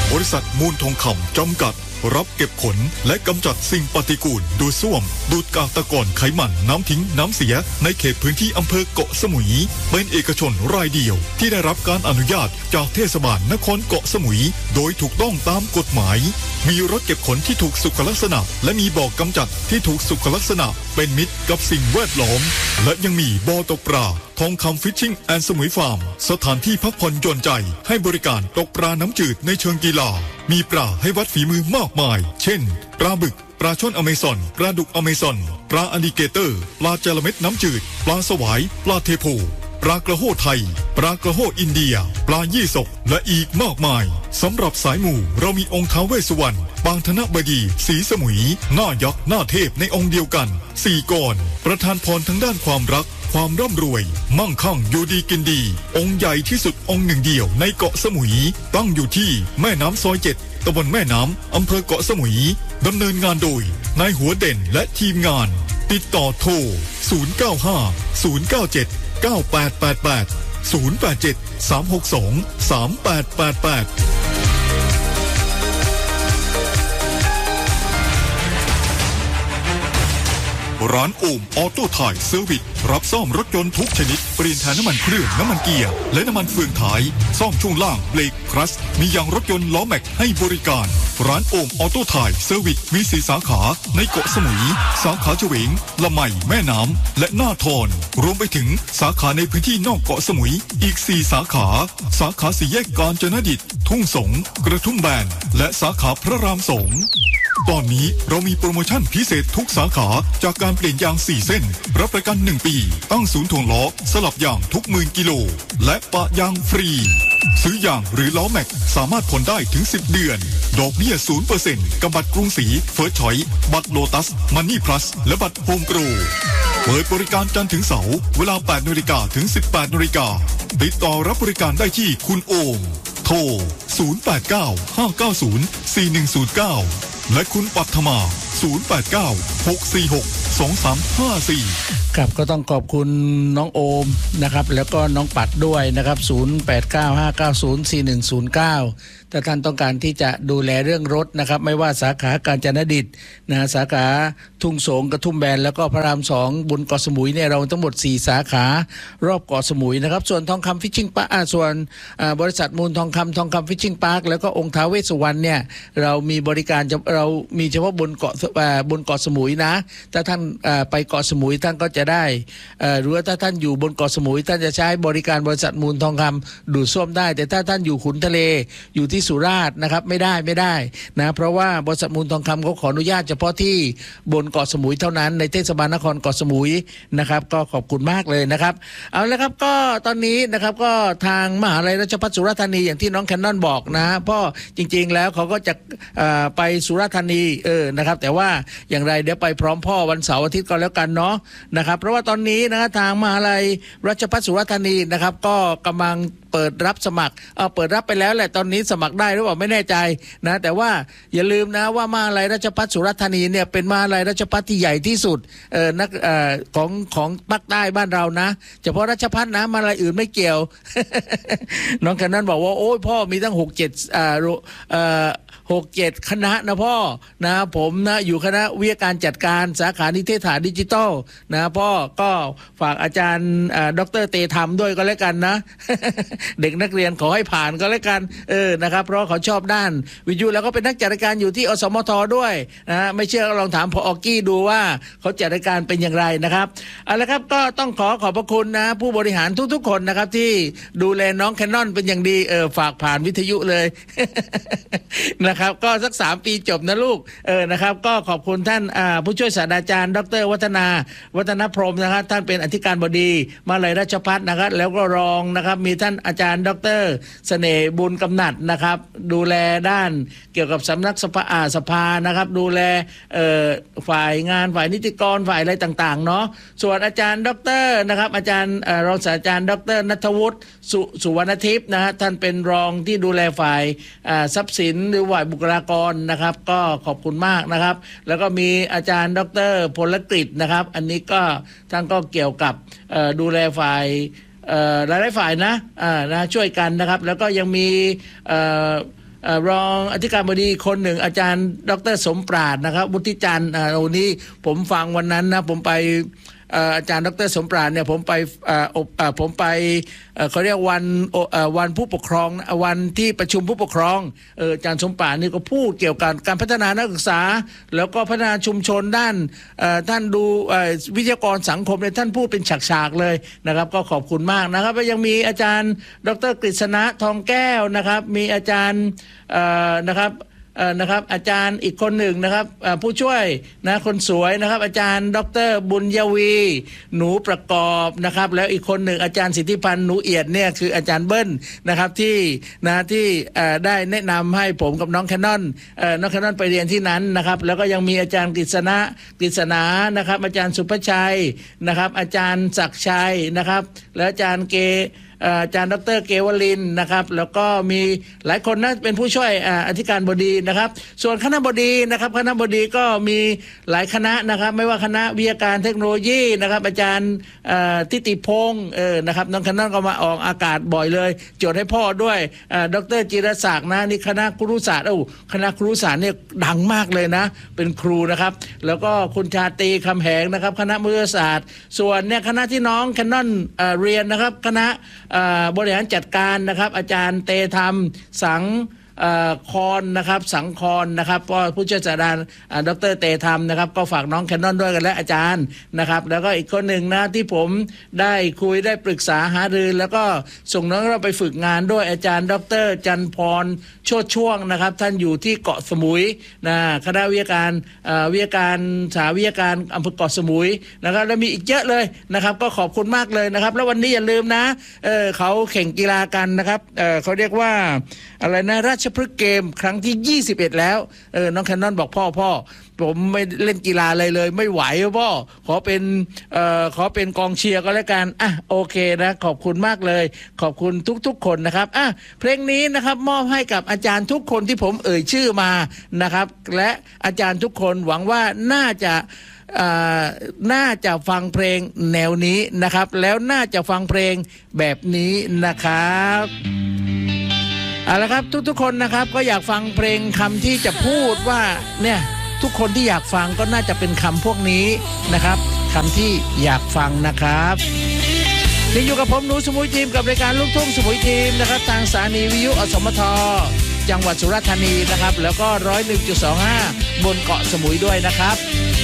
บริษัทมูลทองคำจำกัดรับเก็บขนและกำจัดสิ่งปฏิกูลดูดซ่วมดูดกากตะกอนไขมันน้ำทิ้งน้ำเสียในเขตพื้นที่อำเภอเกาะสมุยเป็นเอกชนรายเดียวที่ได้รับการอนุญาตจากเทศบาลนครเกาะสมุยโดยถูกต้องตามกฎหมายมีรถเก็บขนที่ถูกสุขลักษณะและมีบ่อกำจัดที่ถูกสุขลักษณะเป็นมิตรกับสิ่งแวดล้อมและยังมีบ่อตกปลาทองคำฟิชชิ่งแอนด์สมุยฟาร์มสถานที่พักผ่อนหย่อนใจให้บริการตกปลาน้ำจืดในเชิงกีฬามีปลาให้วัดฝีมือมากมายเช่นปลาบึกปลาช่อนอเมซอนปลาดุกอเมซอนปลาอลิเกเตอร์ปลาจระเม็ดน้ำจืดปลาสวายปลาเทโพปลากระโห้ไทยปลากระโห้อินเดียปลายี่สกและอีกมากมายสำหรับสายหมู่เรามีองค์ท้าวเวสสุวรรณปางธนบดีศรีสมุยหน้ายักษ์หน้าเทพในองค์เดียวกัน4 กรประทานพรทั้งด้านความรักความร่ำรวยมั่งคั่งอยู่ดีกินดีองค์ใหญ่ที่สุดองค์หนึ่งเดียวในเกาะสมุยตั้งอยู่ที่แม่น้ำซอย7ตำบลแม่น้ำอำเภอเกาะสมุยดำเนินงานโดยนายหัวเด่นและทีมงานติดต่อโทร095 097 9888 087 362 3888ร้านโอมออโต้ไทยเซอร์วิสรับซ่อมรถยนต์ทุกชนิดเปลี่ยนถ่ายน้ำมันเครื่องน้ำมันเกียร์และน้ำมันเฟืองท้ายซ่อมช่วงล่างเบรกคลัตช์มียางรถยนต์ล้อแม็กให้บริการร้านโอมออโต้ไทยเซอร์วิสมี4 สาขาในเกาะสมุยสาขาเฉวงละไมแม่น้ำและหน้าทอนรวมไปถึงสาขาในพื้นที่นอกเกาะสมุยอีก4 สาขา4 แยกกาญจนดิตทุ่งสงกระทุ่มแบนและสาขาพระราม2ตอนนี้เรามีโปรโมชั่นพิเศษทุกสาขาจากการเปลี่ยนยาง4 เส้นรับประกัน1 ปีตั้งศูนย์ถ่วงล้อสลับยางทุก10,000 กิโลและปะยางฟรีซื้อยางหรือล้อแม็กสามารถผ่อนได้ถึง10 เดือนดอกเบี้ย 0% กับบัตรกรุงศรีเฟิร์สชอยซ์บัตรโลตัสมันนี่พลัสและบัตรโฮมโปรเปิดบริการจันทร์ถึงเสาร์เวลา 8 นาฬิกาถึง 18 นาฬิกาติดต่อรับบริการได้ที่คุณโอมโทร089 590 4109และคุณปัทมา089-646-2354 ครับก็ต้องขอบคุณน้องโอมนะครับแล้วก็น้องปัดด้วยนะครับ0895904109ถ้าท่านต้องการที่จะดูแลเรื่องรถนะครับไม่ว่าสาขากาญจนดิตนะสาขาทุ่งสงกระทุ่มแบนแล้วก็พระราม2บนเกาะสมุยเนี่ยเราทั้งหมด4 สาขารอบเกาะสมุยนะครับส่วนทองคำฟิชชิ่งปาร์คส่วนบริษัทมูลทองคำฟิชชิ่งพาร์คแล้วก็องค์ท้าวเวสสุวรรณเนี่ยเรามีบริการเรามีเฉพาะบนเกาะสมุยนะถ้าท่านไปเกาะสมุยท่านก็จะได้หรือว่าถ้าท่านอยู่บนเกาะสมุยท่านจะใช้บริการบริษัทมูลทองคำดูดซ่วมได้แต่ถ้าท่านอยู่ขุนทะเลอยู่ที่สุราษฎร์นะครับไม่ได้นะเพราะว่าบริษัทมูลทองคำเขาขออนุญาตเฉพาะที่บนเกาะสมุยเท่านั้นในเทศบาลนครเกาะสมุยนะครับก็ขอบคุณมากเลยนะครับเอาละครับก็ตอนนี้นะครับก็ทางมหาวิทยาลัยราชภัฏสุราษฎร์ธานีอย่างที่น้องแคนนอนบอกนะเพราะจริงๆแล้วเขาก็จะไปสุราษฎร์ธานีนะครับแต่ว่าอย่างไรเดี๋ยวไปพร้อมพ่อวันเสาร์อาทิตย์ก็แล้วกันเนาะนะครับเพราะว่าตอนนี้นะทางมหาวิทยาลัยราชภัฏสุราษฎร์ธานีนะครับก็กำลังเปิดรับสมัครเปิดรับไปแล้วแหละตอนนี้สมัครได้หรือเปล่าไม่แน่ใจนะแต่ว่าอย่าลืมนะว่ามหาวิทยาลัยราชภัฏสุราษฎร์ธานีเนี่ยเป็นมหาวิทยาลัยราชภัฏที่ใหญ่ที่สุดของภาคใต้บ้านเรานะเฉพาะราชภัฏนะมหาวิทยาลัยอื่นไม่เกี่ยว น้องแคนนันบอกว่าโอ้ยพ่อมีตั้ง6-7 คณะนะพ่อนะผมนะอยู่คณะวิทยาการจัดการสาขานิเทศศาสตร์ดิจิทัลนะพ่อก็ฝากอาจารย์ดร.เตธรรมด้วยก็แล้วกันนะ เด็กนักเรียนขอให้ผ่านก็แล้วกันนะครับเพราะเขาชอบด้านวิทยุแล้วก็เป็นนักจัดรายการอยู่ที่อสมทด้วยนะไม่เชื่อก็ลองถามพอกี้ดูว่าเขาจัดรายการเป็นอย่างไรนะครับเอาละครับก็ต้องขอบพระคุณนะผู้บริหารทุกๆคนนะครับที่ดูแลน้องแคนนอนเป็นอย่างดีฝากผ่านวิทยุเลย นะครับก็สัก3 ปีจบนะลูกนะครับก็ขอบคุณท่านผู้ช่วยศาสตราจารย์ดร.วัฒนพรหมนะครับท่านเป็นอธิการบดีมหาวิทยาลัยราชภัฏนะครับแล้วก็รองนะครับมีท่านอาจารย์ดร.เสน่ห์บุญกำหนัดนะครับดูแลด้านเกี่ยวกับสำนักสภานะครับดูแลฝ่ายงานฝ่ายนิติกรฝ่ายอะไรต่างๆเนาะส่วนอาจารย์ดร.นะครับอาจารย์รองศาสตราจารย์ดร.ณัฐวุฒิสุวรรณทิพย์นะฮะท่านเป็นรองที่ดูแลฝ่ายทรัพย์สินหรือฝ่ายบุคลากรนะครับก็ขอบคุณมากนะครับแล้วก็มีอาจารย์ดร.พลกฤษนะครับอันนี้ก็ท่านก็เกี่ยวกับดูแลฝ่ายหลายฝ่ายนะช่วยกันนะครับแล้วก็ยังมีรองอธิการบดีคนหนึ่งอาจารย์ดร.สมปราชนะครับวุฒิจันทร์วันนี้ผมฟังวันนั้นนะผมไปอาจารย์ดร.สมปราชเนี่ยผมไปเขาเรียกวันผู้ปกครองวันที่ประชุมผู้ปกครองอาจารย์สมปราชนี่ก็พูดเกี่ยวกับการพัฒนานักศึกษาแล้วก็พัฒนาชุมชนด้านท่านดูวิทยากรสังคมเนี่ยท่านพูดเป็นฉากๆเลยนะครับก็ขอบคุณมากนะครับแล้วยังมีอาจารย์ดร.กฤษณะทองแก้วนะครับมีอาจารย์นะครับอาจารย์อีกคนหนึ่งนะครับผู้ช่วยนะคนสวยนะครับอาจารย์ดร.บุญยวีหนูประกอบนะครับแล้วอีกคนหนึ่งอาจารย์สิทธิพันธ์หนูเอียดเนี่ยคืออาจารย์เบิ้ลนะครับที่ได้แนะนำให้ผมกับน้องแคนนอนไปเรียนที่นั้นนะครับแล้วก็ยังมีอาจารย์กฤษณานะครับอาจารย์สุภชัยนะครับอาจารย์ศักดิ์ชัยนะครับแล้วอาจารย์อาจารย์ดร.เกวลินนะครับแล้วก็มีหลายคนนะเป็นผู้ช่วยอธิการบดีนะครับส่วนคณะบดีนะครับคณะบดีก็มีหลายคณะนะครับไม่ว่าคณะวิทยาการเทคโนโลยีนะครับอาจารย์ทิติพงศ์นะครับน้องคณะก็มาออกอากาศบ่อยเลยจดให้พ่อด้วยดร.จิรศักดิ์นะนี่คณะครุศาสตร์คณะครุศาสตร์เนี่ยดังมากเลยนะเป็นครูนะครับแล้วก็คุณชาตรีคำแหงนะครับคณะมนุษยศาสตร์ส่วนเนี่ยคณะที่น้องแคนนอนเรียนนะครับคณะบริหารจัดการนะครับอาจารย์เตธรรมสังคอนนะครับสังคอนนะครับก็ผู้ช่วยศาสตราจารย์ดร.เตธรรมนะครับก็ฝากน้องแคนนอนด้วยกันและอาจารย์นะครับแล้วก็อีกคนหนึ่งนะที่ผมได้คุยได้ปรึกษาหารือแล้วก็ส่งน้องเราไปฝึกงานด้วยอาจารย์ดร.จันพรโชติช่วงนะครับท่านอยู่ที่เกาะสมุยนะคณะวิทยาการสาวิทยาการอำเภอเกาะสมุยนะครับแล้วมีอีกเยอะเลยนะครับก็ขอบคุณมากเลยนะครับแล้ววันนี้อย่าลืมนะเขาแข่งกีฬากันนะครับเขาเรียกว่าอะไรนะราชพฤกษ์เกมครั้งที่21แล้วน้องแคนนอนบอกพ่อผมไม่เล่นกีฬาอะไรเลยไม่ไหวพ่อขอเป็นกองเชียร์ก็แล้วกันโอเคนะขอบคุณมากเลยขอบคุณทุกๆคนนะครับเพลงนี้นะครับมอบให้กับอาจารย์ทุกคนที่ผมเอ่ยชื่อมานะครับและอาจารย์ทุกคนหวังว่าน่าจะฟังเพลงแนวนี้นะครับแล้วน่าจะฟังเพลงแบบนี้นะครับเอาละครับทุกๆคนนะครับก็อยากฟังเพลงคำที่จะพูดว่าเนี่ยทุกคนที่อยากฟังก็น่าจะเป็นคำพวกนี้นะครับคำที่อยากฟังนะครับยังอยู่กับผมหนูสมุยทีมกับรายการลูกทุ่งสมุยทีมนะครับทางสถานีวิทยุอสมทจังหวัดสุราษฎร์ธานีนะครับแล้วก็ 101.25 บนเกาะสมุยด้วยนะครับ